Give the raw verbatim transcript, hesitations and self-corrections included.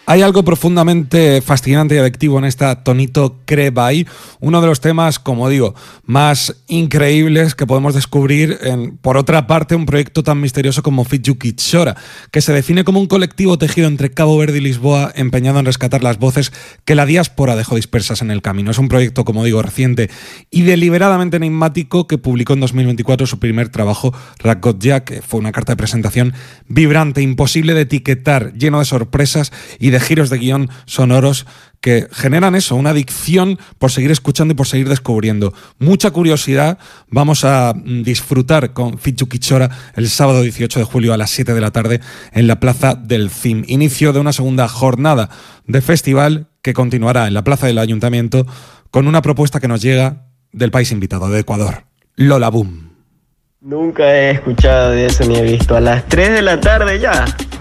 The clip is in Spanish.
Hay algo profundamente fascinante y adictivo en esta Tonito Crebai, uno de los temas, como digo, más increíbles que podemos descubrir en, por otra parte, un proyecto tan misterioso como Fitju Kitshora, que se define como un colectivo tejido entre Cabo Verde y Lisboa, empeñado en rescatar las voces que la diáspora dejó dispersas en el camino. Es un proyecto, como digo, reciente y deliberadamente enigmático que publicó en dos mil veinticuatro su primer trabajo, Rakotja, que fue una carta de presentación vibrante, imposible de etiquetar, lleno de sorpresas y de giros de guión sonoros que generan eso, una adicción por seguir escuchando y por seguir descubriendo. Mucha curiosidad. Vamos a disfrutar con Fitju Kitshora el sábado dieciocho de julio a las siete de la tarde en la Plaza del C I M. Inicio de una segunda jornada de festival que continuará en la Plaza del Ayuntamiento con una propuesta que nos llega del país invitado, de Ecuador, Lola Boom. Nunca he escuchado de eso ni he visto. A las tres de la tarde ya.